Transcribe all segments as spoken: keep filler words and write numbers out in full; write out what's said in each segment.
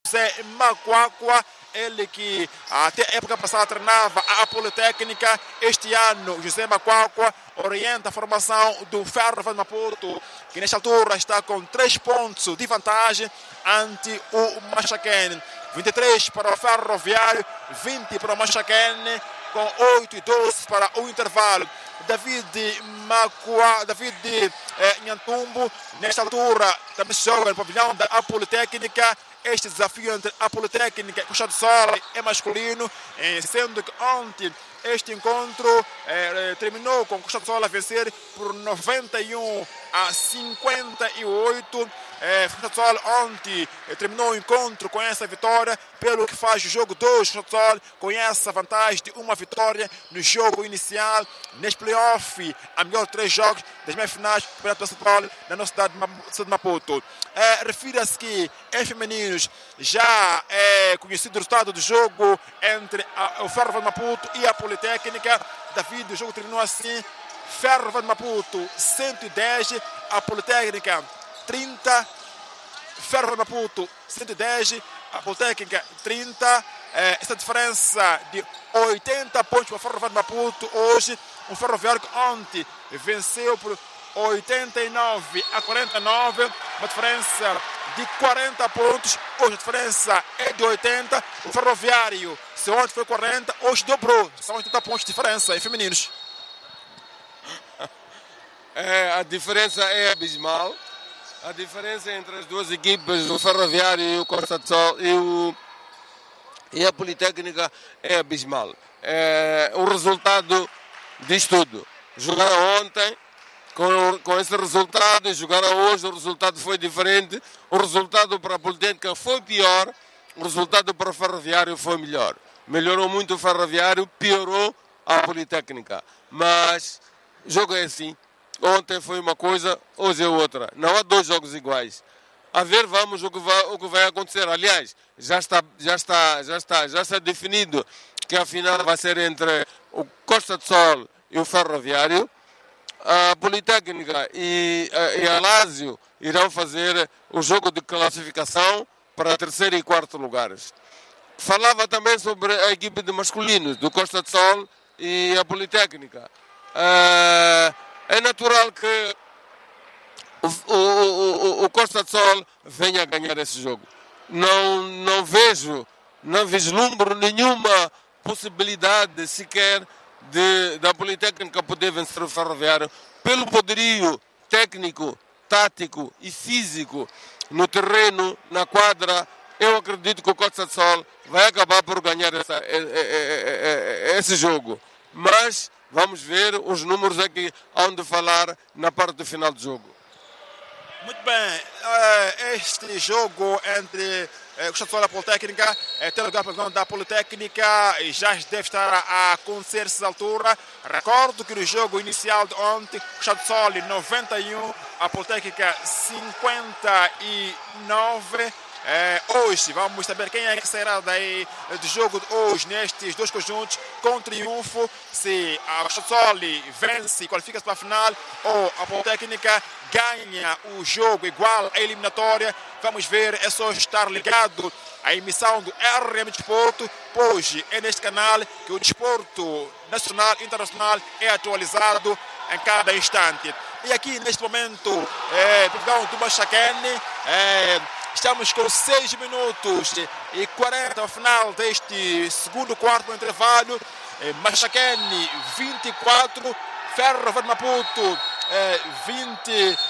José Macuacua, ele que até a época passada treinava a Politécnica. Este ano, José Macuacua orienta a formação do Ferroviário de Maputo, que nesta altura está com três pontos de vantagem ante o Machacane. vinte e três para o Ferroviário, vinte para o Machacane, com oito e doze para o intervalo. David Macua, David eh, Nhantumbo, nesta altura também se joga no pavilhão da Politécnica. Este desafio entre a Politécnica e Costa do Sol é masculino, eh, sendo que ontem este encontro eh, terminou com Costa do Sol a vencer por noventa e um a cinquenta e oito. Eh, Costa do Sol ontem eh, terminou o encontro com essa vitória, pelo que faz o jogo dois. Costa do Sol com essa vantagem de uma vitória no jogo inicial. Neste playoff, a melhor de três jogos das meias finais do Campeonato Municipal na nossa cidade de Maputo. Eh, Refira-se que em femininos já é conhecido o resultado do jogo entre a, o Ferroviário de Maputo e a Politécnica. David, o jogo terminou assim: Ferroviário de Maputo cento e dez, a Politécnica trinta. Ferroviário de Maputo cento e dez, a Politécnica trinta. É, essa diferença de oitenta pontos para o Ferroviário de Maputo hoje. Um Ferroviário que ontem venceu por oitenta e nove a quarenta e nove, uma diferença de quarenta pontos. Hoje a diferença é de oitenta. O Ferroviário, se ontem foi quarenta, hoje dobrou. São oitenta pontos de diferença em femininos. É, a diferença é abismal. A diferença entre as duas equipes, o Ferroviário e o Costa do Sol e, o, e a Politécnica, é abismal. É, o resultado diz tudo. Jogaram ontem com, com esse resultado, jogaram hoje, o resultado foi diferente. O resultado para a Politécnica foi pior, o resultado para o Ferroviário foi melhor. Melhorou muito o Ferroviário, piorou a Politécnica. Mas o jogo é assim. Ontem foi uma coisa, hoje é outra. Não há dois jogos iguais. A ver, vamos o que vai, o que vai acontecer. Aliás, já está, já está, já está, já está definido que a final vai ser entre o Costa do Sol e o Ferroviário. A Politécnica e, e a Lásio irão fazer o jogo de classificação para terceiro e quarto lugares. Falava também sobre a equipe de masculinos do Costa do Sol e a Politécnica. Uh, É natural que o, o, o, o Costa do Sol venha a ganhar esse jogo. Não, não vejo, não vislumbro nenhuma possibilidade sequer de, da Politécnica poder vencer o Ferroviário pelo poderio técnico, tático e físico no terreno, na quadra. Eu acredito que o Costa do Sol vai acabar por ganhar essa, esse jogo. Mas vamos ver, os números aqui hão de falar na parte final do jogo. Muito bem, este jogo entre Costa do Sol e a Politécnica tem lugar para o da Politécnica e já deve estar a acontecer nessa altura. Recordo que no jogo inicial de ontem, Costa do Sol noventa e um, a Politécnica cinquenta e nove. É, hoje vamos saber quem é que sairá daí do jogo de hoje nestes dois conjuntos com triunfo, se a Costa do Sol vence e qualifica-se para a final ou a Politécnica ganha o jogo igual à eliminatória. Vamos ver, é só estar ligado à emissão do R M Desporto, pois é neste canal que o desporto nacional e internacional é atualizado em cada instante. E aqui neste momento, é, do Machacane, é, estamos com seis minutos e quarenta ao final deste segundo quarto do intervalo. Machacane vinte e quatro, Ferroviário de Maputo vinte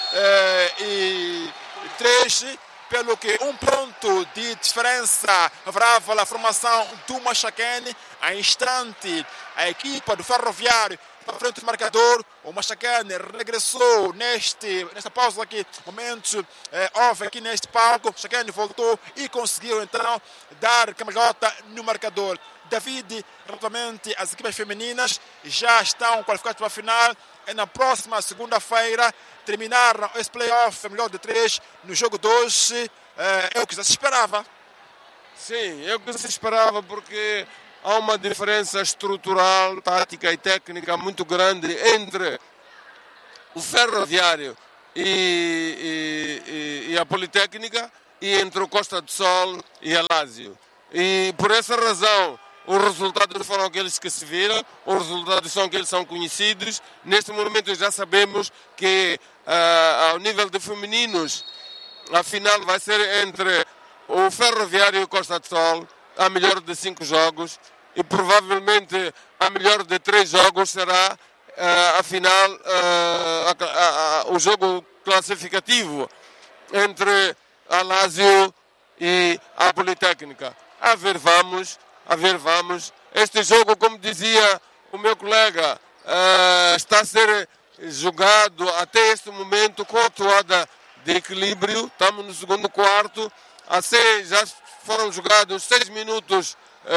e três, pelo que um ponto de diferença favorável à formação do Machacane. A instante, a equipa do Ferroviário para frente do marcador. O Machacane regressou neste, nesta pausa aqui, momentos eh, houve aqui neste palco. O Machacane voltou e conseguiu então dar cambalhota no marcador. David, relativamente às equipas femininas, já estão qualificadas para a final. E na próxima segunda-feira terminaram esse playoff melhor de três no jogo dois. Eh, é o que já se esperava. Sim, é o que se esperava, porque há uma diferença estrutural, tática e técnica muito grande entre o Ferroviário e, e, e, e a Politécnica. e entre o Costa do Sol e a Lazio. E por essa razão os resultados foram aqueles que se viram, os resultados são aqueles que são conhecidos. Neste momento já sabemos que uh, ao nível de femininos a final vai ser entre o Ferroviário e o Costa do Sol, a melhor de cinco jogos, e provavelmente a melhor de três jogos será uh, a final, uh, a, a, a, o jogo classificativo entre a Lazio e a Politécnica. A ver, vamos, a ver, vamos. Este jogo, como dizia o meu colega, uh, está a ser jogado até este momento com a toada de equilíbrio. Estamos no segundo quarto. A seis, já foram jogados seis minutos.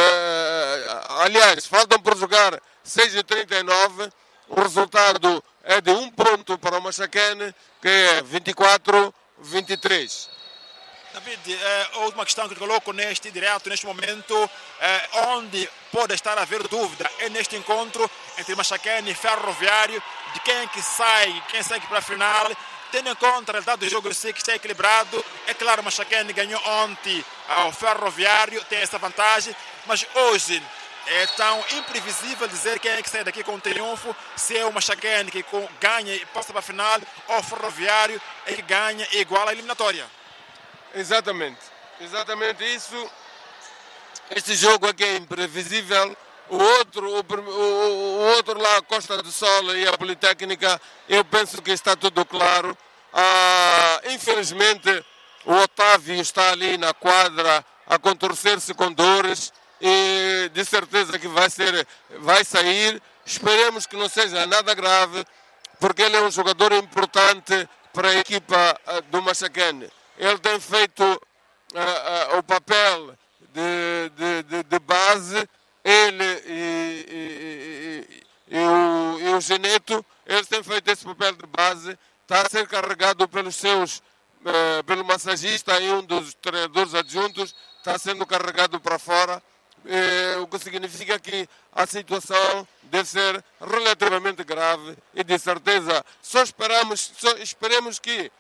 Uh, aliás, faltam por jogar seis e trinta e nove. O resultado é de um ponto para o Machacane, que é vinte e quatro a vinte e três. David, é, a última questão que te coloco neste direto, neste momento, é, onde pode estar a haver dúvida é neste encontro entre Machacane e Ferroviário, de quem que sai, quem segue para a final, tendo em conta a realidade do jogo em si, que está equilibrado. É claro, o Machacane ganhou ontem ao Ferroviário, tem essa vantagem, mas hoje é tão imprevisível dizer quem é que sai daqui com o triunfo, se é o Machacane que ganha e passa para a final, ou o Ferroviário é que ganha e iguala a eliminatória. Exatamente, exatamente isso. Este jogo aqui é imprevisível. O outro, o, o, o outro lá, a Costa do Sol e a Politécnica, eu penso que está tudo claro. Ah, infelizmente, o Otávio está ali na quadra a contorcer-se com dores e de certeza que vai, ser, vai sair. Esperemos que não seja nada grave, porque ele é um jogador importante para a equipa do Machacane. Ele tem feito uh, uh, o papel de, de, de, de base, ele e, e, e, e, o, e o Geneto, eles têm feito esse papel de base, está a ser carregado pelos seus, uh, pelo massagista e um dos treinadores adjuntos, está sendo carregado para fora, uh, o que significa que a situação deve ser relativamente grave e de certeza só esperamos, só esperemos que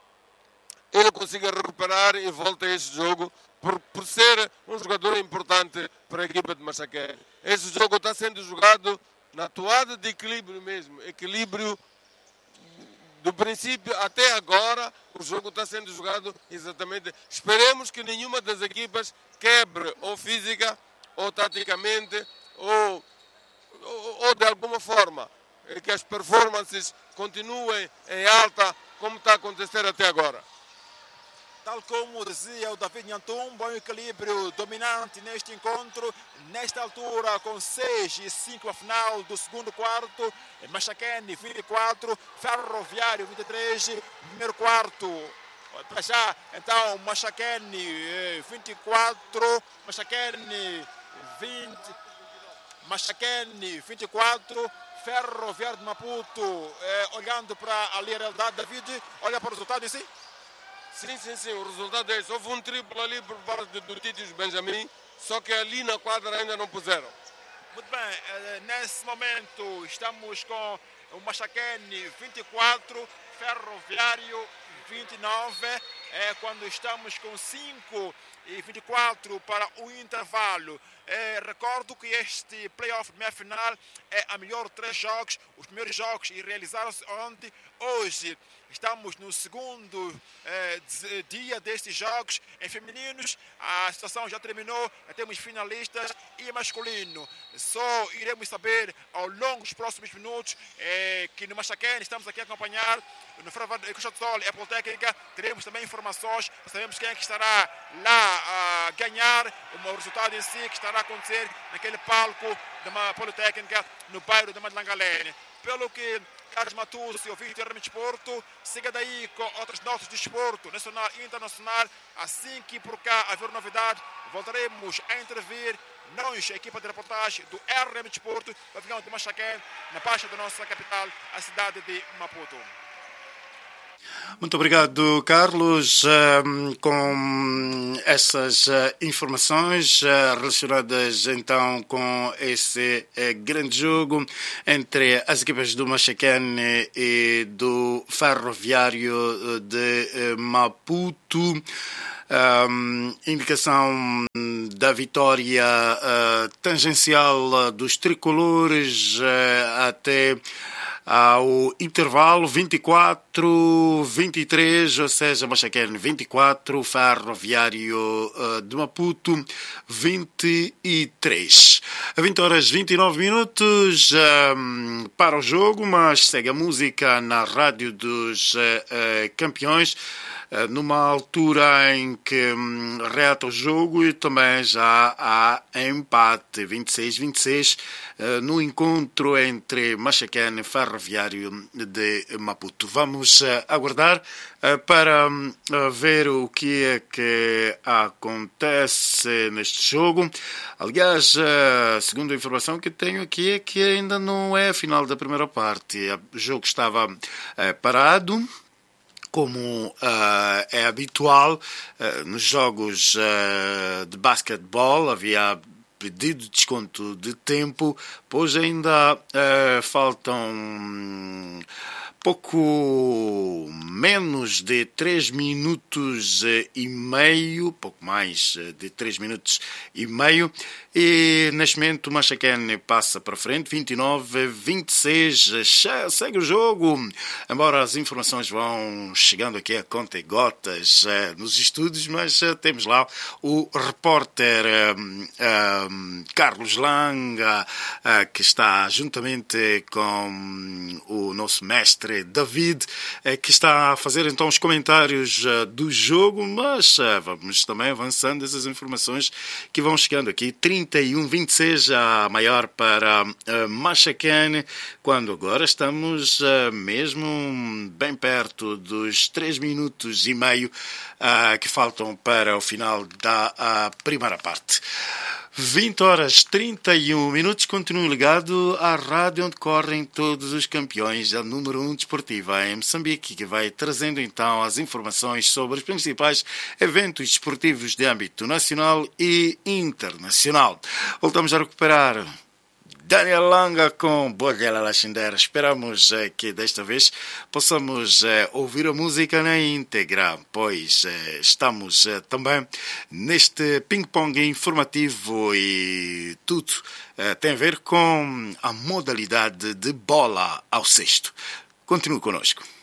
ele consiga recuperar e volte a este jogo por, por ser um jogador importante para a equipa de Machacane. Este jogo está sendo jogado na toada de equilíbrio mesmo. Equilíbrio do princípio até agora, o jogo está sendo jogado exatamente. Esperemos que nenhuma das equipas quebre ou física, ou taticamente, ou, ou, ou de alguma forma, que as performances continuem em alta, como está a acontecer até agora. Tal como dizia o David Nhantum, bom equilíbrio dominante neste encontro, nesta altura com seis e cinco a final do segundo quarto, Machacane vinte e quatro, Ferroviário vinte e três, primeiro quarto. Para já, então, Machacane vinte e quatro, Machacane vinte, Machacane vinte e quatro, Ferroviário de Maputo, eh, olhando para ali a realidade, David, olha para o resultado em si. Sim, sim, sim, o resultado é esse. Houve um triplo ali por parte do Títios Benjamin, só que ali na quadra ainda não puseram. Muito bem, nesse momento estamos com o Machacane vinte e quatro, Ferroviário vinte e nove, é, quando estamos com cinco e vinte e quatro para o intervalo. É, recordo que este playoff de meia final é a melhor de três jogos. Os primeiros jogos realizaram-se ontem. Hoje estamos no segundo eh, dia destes jogos. Em femininos, a situação já terminou. Já temos finalistas e masculino. Só iremos saber ao longo dos próximos minutos eh, que no Machacane estamos aqui a acompanhar. No Ferroviário Costa do Sol e a Politécnica teremos também informações. Sabemos quem é que estará lá a ganhar o resultado em si, que estará a acontecer naquele palco da Politécnica no bairro de Madlangalene. Pelo que Carlos Matucci, ouvinte de R M Desporto, siga daí com outras notas de desporto nacional e internacional. Assim que por cá haver novidade, voltaremos a intervir. Nós, a equipa de reportagem do R M Desporto, para ficar de Machacane, na baixa da nossa capital, a cidade de Maputo. Muito obrigado, Carlos, com essas informações relacionadas então com esse grande jogo entre as equipas do Machacane e do Ferroviário de Maputo. Um, indicação da vitória uh, tangencial uh, dos tricolores uh, até ao intervalo vinte e quatro a vinte e três, ou seja, Machacane vinte e quatro, Ferroviário uh, de Maputo vinte e três. A vinte horas e vinte e nove minutos um, para o jogo, mas segue a música na Rádio dos uh, uh, Campeões, numa altura em que hum, reata o jogo e também já há empate vinte e seis a vinte e seis uh, no encontro entre Machacane e Ferroviário de Maputo. Vamos uh, aguardar uh, para uh, ver o que é que acontece neste jogo. Aliás, uh, segundo a informação que tenho aqui, é que ainda não é a final da primeira parte. O jogo estava uh, parado, como uh, é habitual uh, nos jogos uh, de basquetebol. Havia pedido de desconto de tempo, pois ainda uh, faltam um, pouco menos de três minutos e meio, pouco mais de três minutos e meio, e neste momento o Machacane passa para frente, vinte e nove a vinte e seis, segue o jogo, embora as informações vão chegando aqui a conta e gotas eh, nos estúdios, mas eh, temos lá o repórter eh, eh, Carlos Langa, eh, que está juntamente com o nosso mestre David, eh, que está a fazer então os comentários eh, do jogo, mas eh, vamos também avançando essas informações que vão chegando aqui. Trinta e um a vinte e seis, a maior para uh, Machacane, quando agora estamos uh, mesmo bem perto dos três minutos e meio uh, que faltam para o final da uh, primeira parte. vinte horas e trinta e um minutos, continue ligado à rádio onde correm todos os campeões, a número um desportiva em Moçambique, que vai trazendo então as informações sobre os principais eventos desportivos de âmbito nacional e internacional. Voltamos a recuperar Daniel Langa com Bolhela Lachindera. Esperamos eh, que desta vez possamos eh, ouvir a música na íntegra, pois eh, estamos eh, também neste ping-pong informativo e tudo eh, tem a ver com a modalidade de bola ao cesto. Continue conosco.